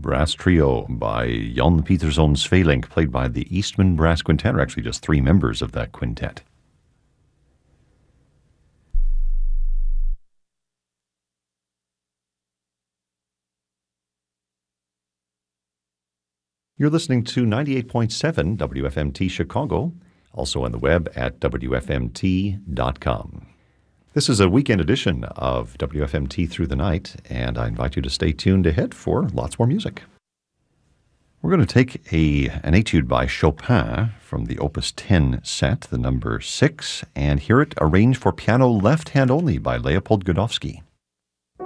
Brass Trio by Jan Pieterszoon Svelink, played by the Eastman Brass Quintet, or actually just three members of that quintet. You're listening to 98.7 WFMT Chicago, also on the web at WFMT.com. This is a weekend edition of WFMT Through the Night, and I invite you to stay tuned ahead for lots more music. We're going to take an etude by Chopin from the Opus 10 set, the number 6, and hear it arranged for piano left hand only by Leopold Godowsky.